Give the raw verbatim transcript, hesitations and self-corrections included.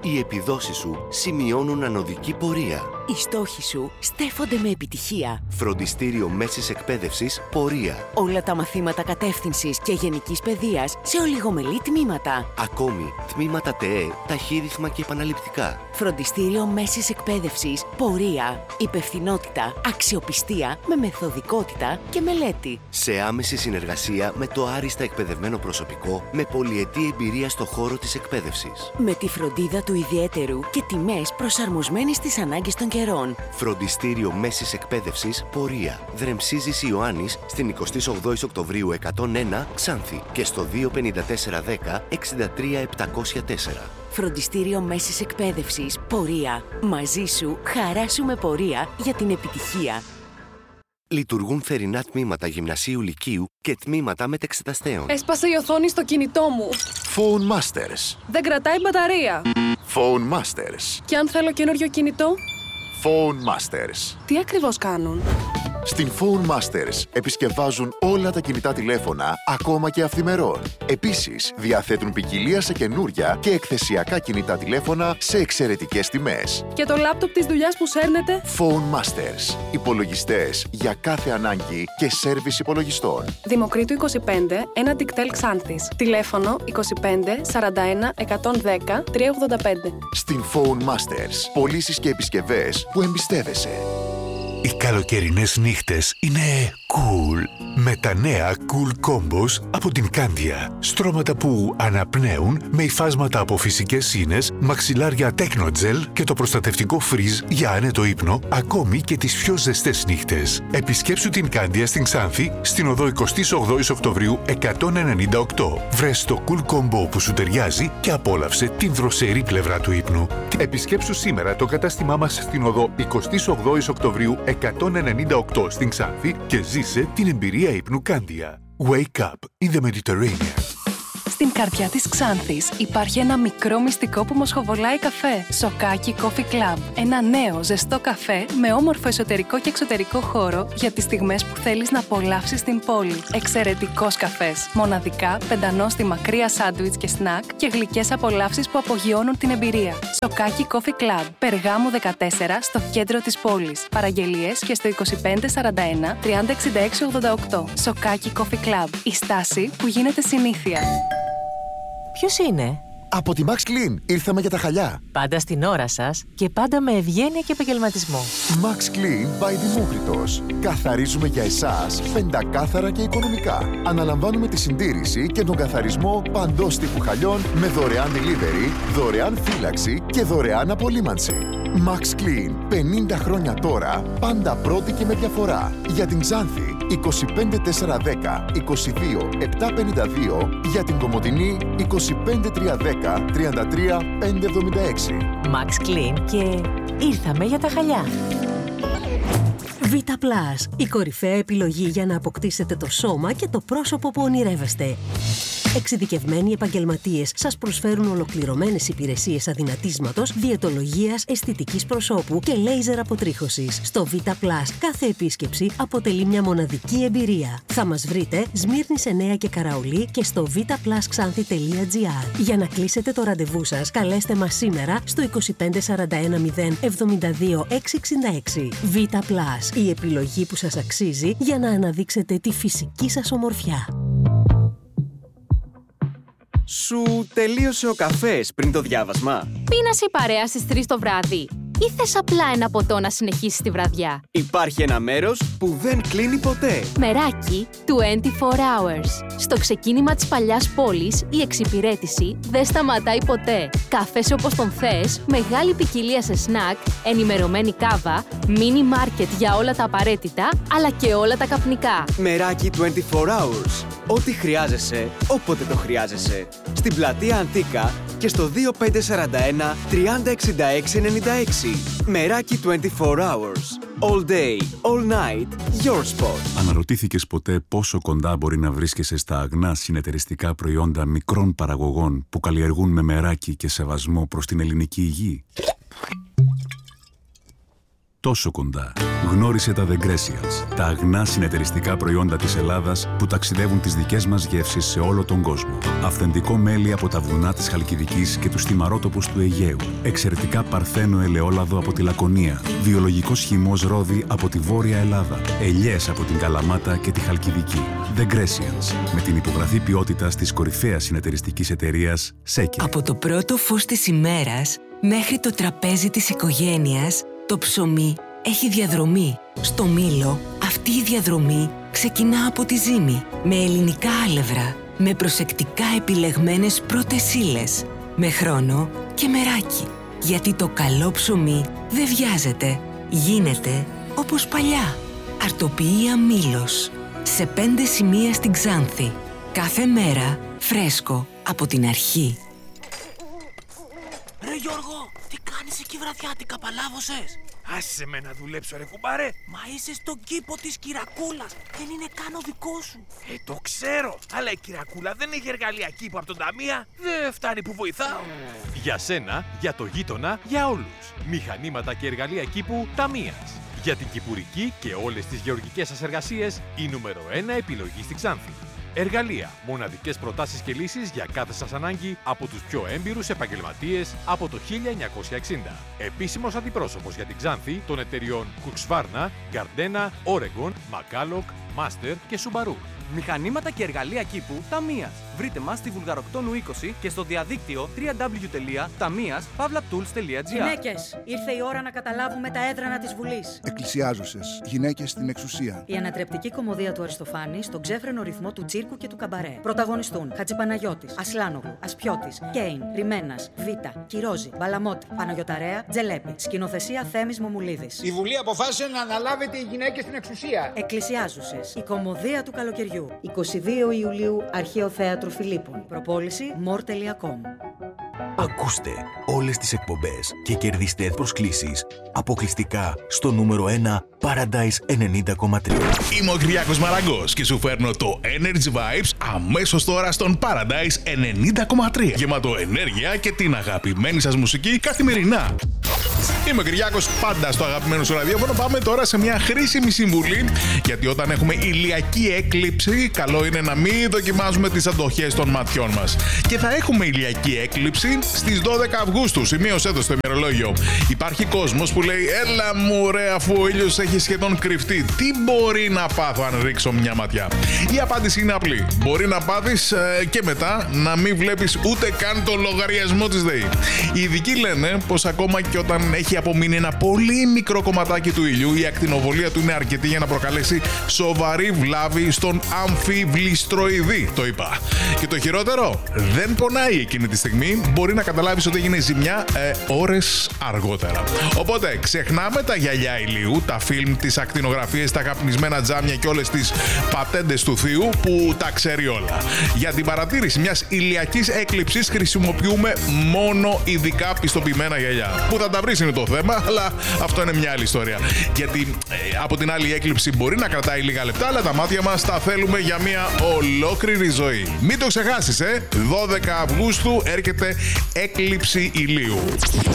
Οι επιδόσεις σου σημειώνουν ανωδική πορεία. Οι στόχοι σου στέφονται με επιτυχία. Φροντιστήριο Μέσης Εκπαίδευσης Πορεία. Όλα τα μαθήματα κατεύθυνσης και γενικής παιδείας σε ολιγομελή τμήματα. Ακόμη, τμήματα ΤΕΕ, ταχύρυθμα και επαναληπτικά. Φροντιστήριο Μέσης Εκπαίδευσης Πορεία. Υπευθυνότητα, αξιοπιστία με μεθοδικότητα και μελέτη. Σε άμεση συνεργασία με το άριστα εκπαιδευμένο προσωπικό με πολυετή εμπειρία στο χώρο της εκπαίδευσης. Με τη φροντίδα του ιδιαίτερου και τιμές προσαρμοσμένες στις ανάγκες των καιρών. Φροντιστήριο Μέσης Εκπαίδευσης Πορεία. Δρεμσίζης Ιωάννης στην εικοστή όγδοη Οκτωβρίου εκατόν ένα Ξάνθη και στο δύο πενήντα τέσσερα δέκα εξήντα τρία επτακόσια τέσσερα. Φροντιστήριο Μέσης Εκπαίδευσης Πορεία. Μαζί σου, χαρά σου με πορεία για την επιτυχία. Λειτουργούν θερινά τμήματα γυμνασίου λυκείου και τμήματα μετεξεταστέων. Έσπασε η οθόνη στο κινητό μου. Phone Masters. Δεν κρατάει μπαταρία. Phone Masters. Και αν θέλω καινούριο κινητό? Phone Masters. Τι ακριβώς κάνουν? Στην Phone Masters επισκευάζουν όλα τα κινητά τηλέφωνα, ακόμα και αυθημερών. Επίσης, διαθέτουν ποικιλία σε καινούρια και εκθεσιακά κινητά τηλέφωνα σε εξαιρετικές τιμές. Και το λάπτοπ της δουλειάς που σέρνετε? Phone Masters. Υπολογιστές για κάθε ανάγκη και σέρβις υπολογιστών. Δημοκρίτου είκοσι πέντε, ένα Diktel Ξάνθης. Τηλέφωνο είκοσι πέντε σαράντα ένα εκατόν δέκα τριακόσια ογδόντα πέντε. Στην Phone Masters. Πωλήσεις και επισκευές που εμπιστεύεσαι. Οι καλοκαιρινές νύχτες είναι cool με τα νέα Cool Combos από την Candia. Στρώματα που αναπνέουν με υφάσματα από φυσικές ίνες, μαξιλάρια Technogel και το προστατευτικό Freeze για άνετο ύπνο, ακόμη και τις πιο ζεστές νύχτες. Επισκέψου την Candia στην Ξάνθη, στην οδό εικοστή όγδοη Οκτωβρίου εκατόν ενενήντα οκτώ. Βρες το Cool Combo που σου ταιριάζει και απόλαυσε την δροσερή πλευρά του ύπνου. Επισκέψου σήμερα το κατάστημά μας στην οδό εικοστή όγδοη Οκτωβρίου εκατόν ενενήντα οκτώ στην Ξάνθη και ζήσε την εμπειρία ύπνου Candia. Wake up in the Mediterranean. Στην καρδιά της Ξάνθης υπάρχει ένα μικρό μυστικό που μοσχοβολάει καφέ. Σοκάκι Coffee Club. Ένα νέο ζεστό καφέ με όμορφο εσωτερικό και εξωτερικό χώρο για τις στιγμές που θέλεις να απολαύσεις την πόλη. Εξαιρετικός καφές. Μοναδικά, πεντανόστιμα κρύα σάντουιτς και σνακ και γλυκές απολαύσεις που απογειώνουν την εμπειρία. Σοκάκι Coffee Club. Περγάμου δεκατέσσερα στο κέντρο της πόλης. Παραγγελίες και στο είκοσι πέντε σαράντα ένα τριάντα εξήντα έξι ογδόντα οκτώ. Σοκάκι Coffee Club. Η στάση που γίνεται συνήθεια. Ποιος είναι? Από τη Max Clean ήρθαμε για τα χαλιά. Πάντα στην ώρα σας και πάντα με ευγένεια και επαγγελματισμό. Max Clean by Δημόκριτος. Καθαρίζουμε για εσάς πεντακάθαρα και οικονομικά. Αναλαμβάνουμε τη συντήρηση και τον καθαρισμό παντός τύπου χαλιών με δωρεάν delivery, δωρεάν φύλαξη και δωρεάν απολύμανση. Max Clean. πενήντα χρόνια τώρα, πάντα πρώτη και με διαφορά. Για την Ξάνθη, είκοσι πέντε τετρακόσια δέκα είκοσι δύο επτακόσια πενήντα δύο. Για την Κομοτηνή, είκοσι πέντε τριακόσια δέκα τριάντα τρία πεντακόσια εβδομήντα έξι. Max Clean και ήρθαμε για τα χαλιά. Vita Plus, η κορυφαία επιλογή για να αποκτήσετε το σώμα και το πρόσωπο που ονειρεύεστε. Εξειδικευμένοι επαγγελματίες σας προσφέρουν ολοκληρωμένες υπηρεσίες αδυνατίσματος, διαιτολογίας, αισθητικής προσώπου και λέιζερ αποτρίχωσης. Στο Vita Plus κάθε επίσκεψη αποτελεί μια μοναδική εμπειρία. Θα μας βρείτε Σμύρνης εννέα και Καραολί και στο βιταπλασξάνθη τελεία τζι άρ. Για να κλείσετε το ραντεβού σας, καλέστε μας σήμερα στο είκοσι πέντε σαράντα ένα μηδέν εβδομήντα δύο εξακόσια εξήντα έξι. Vita Plus, η επιλογή που σας αξίζει για να αναδείξετε τη φυσική σας ομορφιά. Σου τελείωσε ο καφές πριν το διάβασμα? Πίνασε η παρέα στις τρεις το βράδυ ή θες απλά ένα ποτό να συνεχίσεις τη βραδιά? Υπάρχει ένα μέρος που δεν κλείνει ποτέ. Μεράκι είκοσι τέσσερις hours. Στο ξεκίνημα της παλιάς πόλης, η εξυπηρέτηση δεν σταματάει ποτέ. Καφές όπως τον θες, μεγάλη ποικιλία σε σνακ, ενημερωμένη κάβα, μίνι μάρκετ για όλα τα απαραίτητα, αλλά και όλα τα καπνικά. Μεράκι είκοσι τέσσερις hours. Ό,τι χρειάζεσαι, όποτε το χρειάζεσαι. Στην πλατεία Αντίκα και στο δύο πέντε σαράντα ένα τριάντα εξήντα έξι ενενήντα έξι. Μεράκι είκοσι τέσσερις hours. All day, all night, your spot. Αναρωτήθηκες ποτέ πόσο κοντά μπορεί να βρίσκεσαι στα αγνά συνεταιριστικά προϊόντα μικρών παραγωγών που καλλιεργούν με μεράκι και σεβασμό προς την ελληνική υγεία? τόσο κοντά. Γνώρισε τα The Grecians, τα αγνά συνεταιριστικά προϊόντα της Ελλάδας που ταξιδεύουν τις δικές μας γεύσεις σε όλο τον κόσμο. Αυθεντικό μέλι από τα βουνά της Χαλκιδικής και τους θυμαρότοπους του Αιγαίου. Εξαιρετικά παρθένο ελαιόλαδο από τη Λακωνία. Βιολογικός χυμός ρόδι από τη Βόρεια Ελλάδα. Ελιές από την Καλαμάτα και τη Χαλκιδική. The Grecians, με την υπογραφή ποιότητας της κορυφαίας συνεταιριστικής εταιρείας Σέκε. Από το πρώτο φως της ημέρας μέχρι το τραπέζι της οικογένειας, το ψωμί έχει διαδρομή. Στο Μήλο, αυτή η διαδρομή ξεκινά από τη ζύμη, με ελληνικά άλευρα, με προσεκτικά επιλεγμένες πρώτες ύλες, με χρόνο και μεράκι. Γιατί το καλό ψωμί δεν βιάζεται, γίνεται όπως παλιά. Αρτοποιία Μήλος, σε πέντε σημεία στην Ξάνθη. Κάθε μέρα φρέσκο από την αρχή. Ρε Γιώργο, τι κάνεις εκεί βραδιάτικα, παλάβωσες? Άσε με να δουλέψω ρε κουμπάρε. Μα είσαι στον κήπο της Κυρακούλας, δεν είναι καν ο δικό σου. Ε, το ξέρω, αλλά η Κυρακούλα δεν έχει εργαλεία κήπου από τον Ταμεία. Δεν φτάνει που βοηθάω. Για σένα, για το γείτονα, για όλους. Μηχανήματα και εργαλεία κήπου Ταμείας. Για την κυπουρική και όλες τις γεωργικές σας εργασίες, η νούμερο ένα επιλογή στη Ξάνθη. Εργαλεία, μοναδικές προτάσεις και λύσεις για κάθε σας ανάγκη από τους πιο έμπειρους επαγγελματίες από το χίλια εννιακόσια εξήντα. Επίσημος αντιπρόσωπος για την Ξάνθη των εταιριών Husqvarna, Gardena, Oregon, Macalloch, Master και Subaru. Μηχανήματα και εργαλεία κήπου Ταμείας. Βρείτε μας στη Βουλγαροκτόνου είκοσι και στο διαδίκτυο double-u double-u double-u τελεία ταμείας παύλα τούλς τελεία τζι άρ. Γυναίκες, ήρθε η ώρα να καταλάβουμε τα έδρανα της Βουλής. Εκκλησιάζουσες, γυναίκες στην εξουσία. Η ανατρεπτική κομμωδία του Αριστοφάνη στον ξέφρενο ρυθμό του τσίρκου και του καμπαρέ. Πρωταγωνιστούν Χατζηπαναγιώτης, Ασλάνογλου, Ασπιώτης, Κέιν, Ριμένας, Βίτα, Κυρόζη, Μπαλαμότη, Παναγιωταρέα, Τζελέπη. Σκηνοθεσία Θέμης Μομουλίδης. Η Βουλή αποφάσισε να αναλάβετε οι γυναίκες στην εξουσία. Εκκλησιάζουσες, η κομμωδία του καλοκαιριού. εικοστή δεύτερη Ιουλίου, Αρχαίο Θέατρο Φιλίππων. Προπόληση μορ τελεία κομ. Ακούστε όλες τις εκπομπές και κερδίστε προσκλήσεις αποκλειστικά στο νούμερο ένα Paradise ενενήντα κόμμα τρία. Είμαι ο Κυριάκος Μαραγκός και σου φέρνω το Energy Vibes αμέσως τώρα στον Paradise ενενήντα κόμμα τρία. Γεμάτο ενέργεια και την αγαπημένη σας μουσική καθημερινά. Είμαι ο Κυριάκος, πάντα στο αγαπημένο σου ραδιόφωνο. Πάμε τώρα σε μια χρήσιμη συμβουλή, γιατί όταν έχουμε ηλιακή έκλειψη, καλό είναι να μην δοκιμάζουμε τις αντοχές των ματιών μας. Και θα έχουμε ηλιακή έκλειψη στις δώδεκα Αυγούστου. Σημείωσέ το στο ημερολόγιο. Υπάρχει κόσμος που λέει: έλα μου ρε, αφού ο ήλιος έχει σχεδόν κρυφτεί, τι μπορεί να πάθω αν ρίξω μια ματιά? Η απάντηση είναι απλή. Μπορεί να πάθεις ε, και μετά να μην βλέπεις ούτε καν το λογαριασμό της ΔΕΗ. Οι ειδικοί λένε πως ακόμα και όταν έχει απομείνει ένα πολύ μικρό κομματάκι του ήλιου, η ακτινοβολία του είναι αρκετή για να προκαλέσει σοβαρή βλάβη στον αμφιβληστροειδή. Το είπα. Και το χειρότερο, δεν πονάει εκείνη τη στιγμή. Μπορεί να καταλάβεις ότι έγινε ζημιά ε, ώρες αργότερα. Οπότε ξεχνάμε τα γυαλιά ηλίου, τα φιλμ, τις ακτινογραφίες, τα καπνισμένα τζάμια και όλες τις πατέντες του θείου που τα ξέρει όλα. Για την παρατήρηση μιας ηλιακής έκλειψης χρησιμοποιούμε μόνο ειδικά πιστοποιημένα γυαλιά. Που θα τα βρεις είναι το θέμα, αλλά αυτό είναι μια άλλη ιστορία. Γιατί ε, από την άλλη η έκλειψη μπορεί να κρατάει λίγα λεπτά, αλλά τα μάτια μας τα θέλουμε για μια ολόκληρη ζωή. Μην το ξεχάσεις, ε! δώδεκα Αυγούστου έρχεται έκλειψη ηλίου.